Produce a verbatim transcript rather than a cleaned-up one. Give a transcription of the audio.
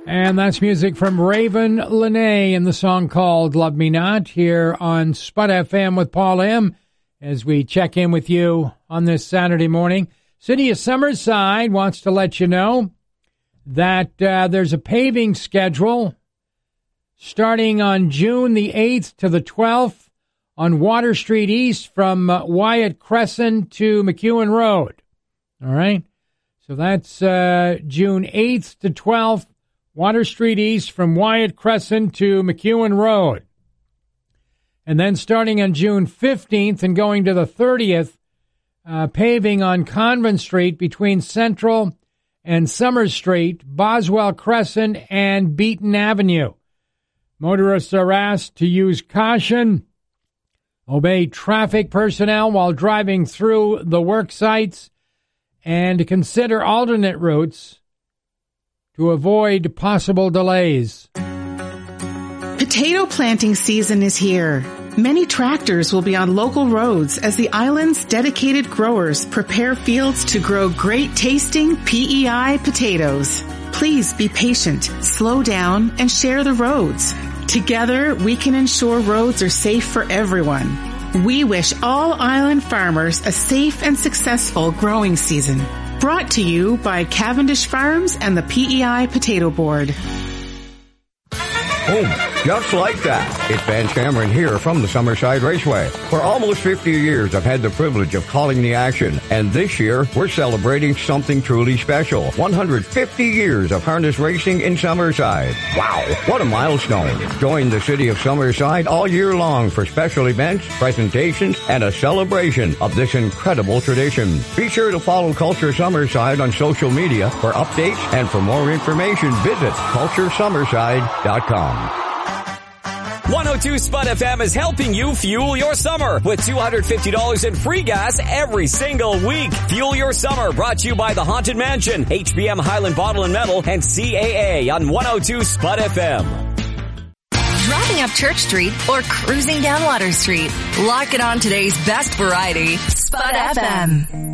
And that's music from Raven Lene and the song called Love Me Not here on Spud F M with Paul M. as we check in with you on this Saturday morning. City of Summerside wants to let you know that uh, there's a paving schedule starting on June the eighth to the twelfth on Water Street East from uh, Wyatt Crescent to McEwen Road. All right? So that's uh, June eighth to twelfth. Water Street East from Wyatt Crescent to McEwen Road. And then starting on June fifteenth and going to the thirtieth, uh, paving on Convent Street between Central and Summers Street, Boswell Crescent, and Beaton Avenue. Motorists are asked to use caution, obey traffic personnel while driving through the work sites, and to consider alternate routes to avoid possible delays. Potato planting season is here. Many tractors will be on local roads as the island's dedicated growers prepare fields to grow great tasting P E I potatoes. Please be patient, slow down, and share the roads. Together, we can ensure roads are safe for everyone. We wish all island farmers a safe and successful growing season. Brought to you by Cavendish Farms and the P E I Potato Board. Boom. Just like that. It's Vance Cameron here from the Summerside Raceway. For almost fifty years, I've had the privilege of calling the action. And this year, we're celebrating something truly special. one hundred fifty years of harness racing in Summerside. Wow. What a milestone. Join the city of Summerside all year long for special events, presentations, and a celebration of this incredible tradition. Be sure to follow Culture Summerside on social media for updates, and for more information, visit culture summerside dot com. one oh two Spud F M is helping you fuel your summer with two hundred fifty dollars in free gas every single week. Fuel your summer brought to you by the Haunted Mansion, H B M Highland Bottle and Metal, and C A A on one oh two Spud F M. Driving up Church Street or cruising down Water Street. Lock it on today's best variety, Spud F M.